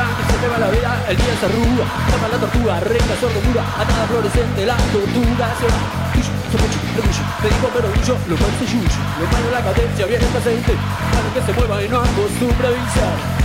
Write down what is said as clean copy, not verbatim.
que se te va la vida, el día se arruga, tapa la tortuga, reina sordomuda, atada fluorescente, la tortuga se va. Me dijo pero yo, lo parece yuyo, lo malo la cadencia, viene el paciente, para que se mueva y no acostumbra a avisar.